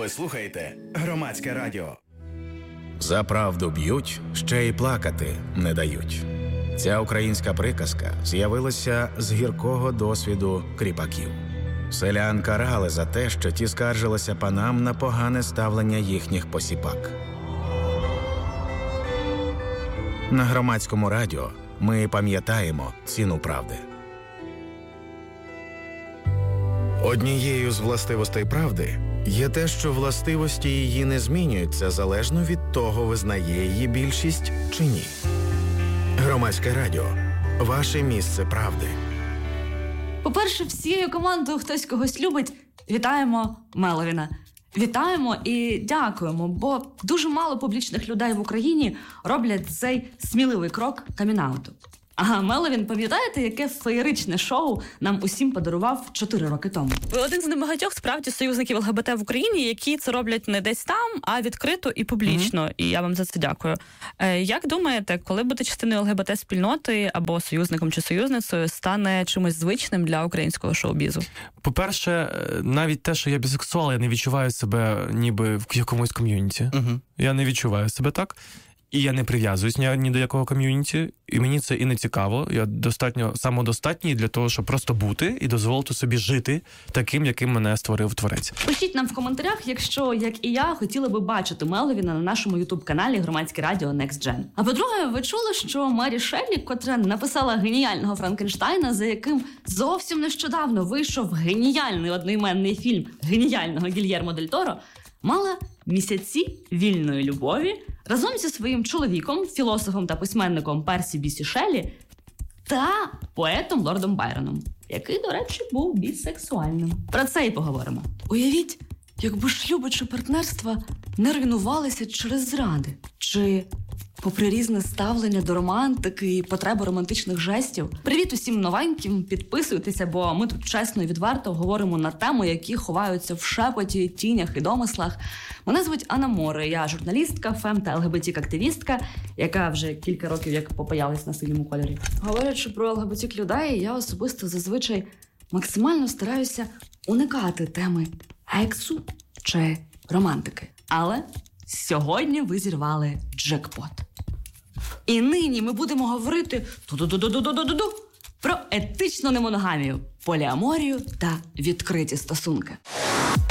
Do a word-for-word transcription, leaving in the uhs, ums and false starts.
Ви слухаєте Громадське радіо. За правду б'ють, ще й плакати не дають. Ця українська приказка з'явилася з гіркого досвіду кріпаків. Селян карали за те, що ті скаржилися панам на погане ставлення їхніх посіпак. На Громадському радіо ми пам'ятаємо ціну правди. Однією з властивостей правди є те, що властивості її не змінюються залежно від того, визнає її більшість чи ні. Громадське радіо – ваше місце правди. По-перше, всією командою «Хтось когось любить» вітаємо Меловіна. Вітаємо і дякуємо, бо дуже мало публічних людей в Україні роблять цей сміливий крок камін-ауту. Ага, Меловін, пам'ятаєте, яке феєричне шоу нам усім подарував чотири роки тому? Ви один з небагатьох, справді, союзників ЛГБТ в Україні, які це роблять не десь там, а відкрито і публічно. Mm-hmm. І я вам за це дякую. Е, як думаєте, коли бути частиною ЛГБТ-спільноти або союзником чи союзницею стане чимось звичним для українського шоу-бізу? По-перше, навіть те, що я бісексуал, я не відчуваю себе ніби в якомусь ком'юніті. Mm-hmm. Я не відчуваю себе так. І я не прив'язуюсь ні, ні до якого ком'юніті, і мені це і не цікаво. Я достатньо самодостатній для того, щоб просто бути і дозволити собі жити таким, яким мене створив Творець. Пишіть нам в коментарях, якщо, як і я, хотіли би бачити Меловіна на нашому ютуб-каналі Громадське радіо Next Gen. А по-друге, ви чули, що Мері Шеллі, котра написала геніального Франкенштайна, за яким зовсім нещодавно вийшов геніальний одноіменний фільм геніального Гільєрмо Дель Торо, мала місяці вільної любові разом зі своїм чоловіком, філософом та письменником Персі Бісі Шеллі та поетом Лордом Байроном, який, до речі, був бісексуальним. Про це і поговоримо. Уявіть, якби шлюби чи партнерства не руйнувалися через зради, чи попри різне ставлення до романтики і потреби романтичних жестів. Привіт усім новеньким, підписуйтеся, бо ми тут чесно і відверто говоримо на теми, які ховаються в шепоті, тінях і домислах. Мене звуть Анна Море, я журналістка, фем та ЛГБТік-активістка, яка вже кілька років як попаялась на синьому кольорі. Говорячи про ЛГБТік-людей, я особисто зазвичай максимально стараюся уникати теми ексу чи романтики. Але сьогодні ви зірвали джекпот. І нині ми будемо говорити ду-ду-ду-ду-ду-ду-ду про етичну немоногамію, поліаморію та відкриті стосунки.